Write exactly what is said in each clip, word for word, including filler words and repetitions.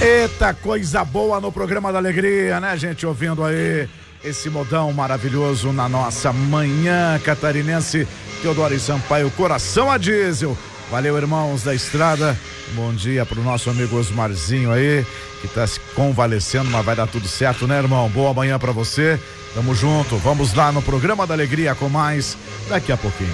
Eita, coisa boa no programa da alegria, né, gente? Ouvindo aí esse modão maravilhoso na nossa manhã catarinense. Teodoro Sampaio, coração a diesel. Valeu, irmãos da estrada. Bom dia pro nosso amigo Osmarzinho aí, que tá se convalescendo, mas vai dar tudo certo, né, irmão? Boa manhã pra você. Tamo junto. Vamos lá no programa da alegria com mais daqui a pouquinho.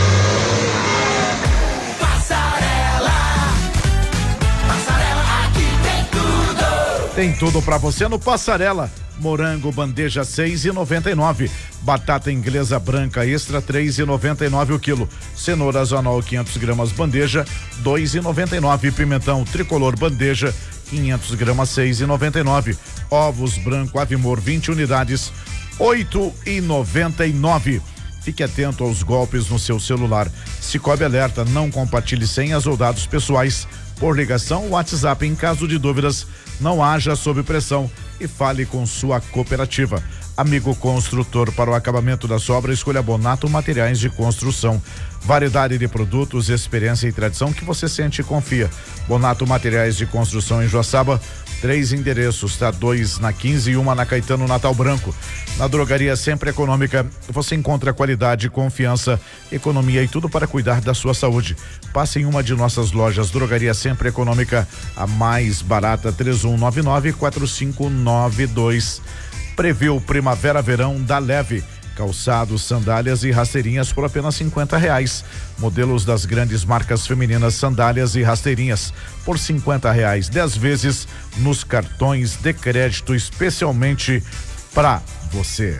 Tem tudo pra você no Passarela. Morango bandeja seis e noventa e nove. Batata inglesa branca extra três e noventa e nove o quilo. Cenoura azonal quinhentos gramas bandeja dois e noventa e nove. Pimentão tricolor bandeja quinhentos gramas seis e noventa e nove. Ovos branco Avimor vinte unidades oito e noventa e nove. Fique atento aos golpes no seu celular. Cicobi alerta, não compartilhe senhas ou dados pessoais por ligação ou WhatsApp. Em caso de dúvidas, não haja sob pressão e fale com sua cooperativa. Amigo construtor, para o acabamento da sua obra, escolha Bonato Materiais de Construção. Variedade de produtos, experiência e tradição que você sente e confia. Bonato Materiais de Construção em Joaçaba, três endereços, tá? Dois na quinze e uma na Caetano Natal Branco. Na Drogaria Sempre Econômica, você encontra qualidade, confiança, economia e tudo para cuidar da sua saúde. Passe em uma de nossas lojas. Drogaria Sempre Econômica, a mais barata, três um nove nove quatro cinco nove dois. Preview Primavera-Verão da Leve. Calçados, sandálias e rasteirinhas por apenas cinquenta reais. Modelos das grandes marcas femininas, sandálias e rasteirinhas por cinquenta reais. Dez vezes nos cartões de crédito, especialmente para você.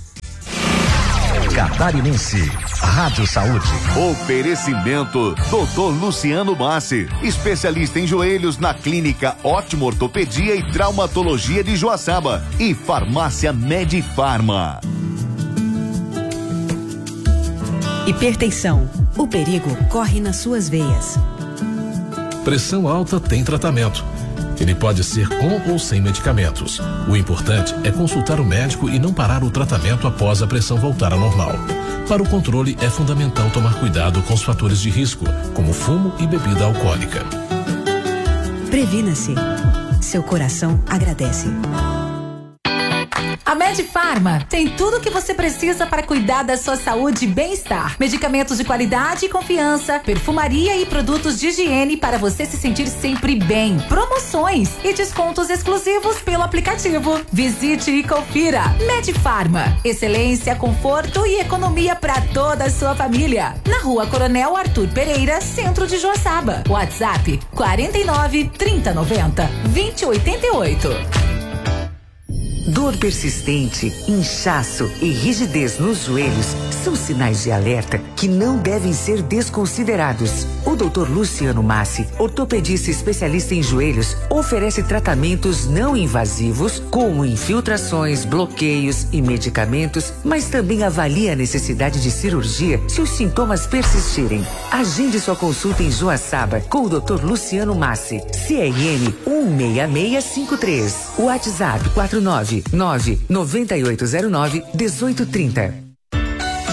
Catarinense, Rádio Saúde. Oferecimento doutor Luciano Massi, especialista em joelhos na Clínica Ótimo Ortopedia e Traumatologia de Joaçaba e Farmácia Medifarma. Hipertensão. O perigo corre nas suas veias. Pressão alta tem tratamento. Ele pode ser com ou sem medicamentos. O importante é consultar o médico e não parar o tratamento após a pressão voltar ao normal. Para o controle, é fundamental tomar cuidado com os fatores de risco, como fumo e bebida alcoólica. Previna-se. Seu coração agradece. A Medifarma tem tudo o que você precisa para cuidar da sua saúde e bem-estar. Medicamentos de qualidade e confiança, perfumaria e produtos de higiene para você se sentir sempre bem. Promoções e descontos exclusivos pelo aplicativo. Visite e confira. Medifarma. Excelência, conforto e economia para toda a sua família. Na Rua Coronel Arthur Pereira, centro de Joaçaba. WhatsApp quarenta e nove, trinta, noventa, vinte, oitenta e oito. Dor persistente, inchaço e rigidez nos joelhos são sinais de alerta que não devem ser desconsiderados. O doutor Luciano Massi, ortopedista especialista em joelhos, oferece tratamentos não invasivos, como infiltrações, bloqueios e medicamentos, mas também avalia a necessidade de cirurgia se os sintomas persistirem. Agende sua consulta em Joaçaba com o doutor Luciano Massi, C R N um seis seis cinco três, WhatsApp quatro nove nove, nove oito zero nove, um oito três zero.